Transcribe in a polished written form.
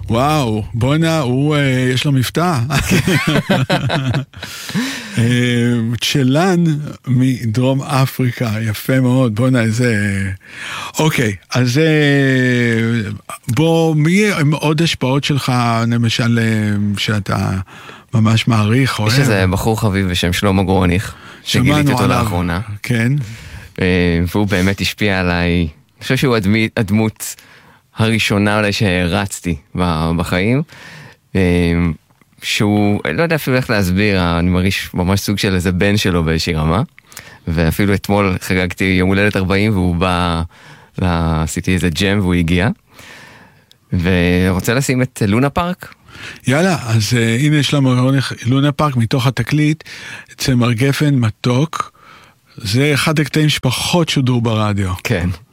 וואו, בונה, יש לו מבטא. צ'לן מדרום אפריקה, יפה מאוד, בונה איזה... אוקיי, אז בוא, מי הם עוד השפעות שלך, למשל, שאתה ממש מעריך? יש איזה בחור חביב בשם שלמה גרוניך, שגיליתי אותו לאחרונה. כן. והוא באמת השפיע עליי, אני חושב שהוא הדמות הראשונה אולי שהרצתי בחיים, שהוא, לא יודע אפילו איך להסביר, אני מרגיש ממש סוג של איזה בן שלו באיזושהי רמה, ואפילו אתמול חגגתי יום הולדת 40 והוא בא, עשיתי איזה ג'ם והוא הגיע, ורוצה לשים את לונה פארק. יאללה, אז הנה יש לנו לונה פארק מתוך התקליט, צמר גפן מתוק, זה אחד הקטעים שפחות שודר ברדיו. כן.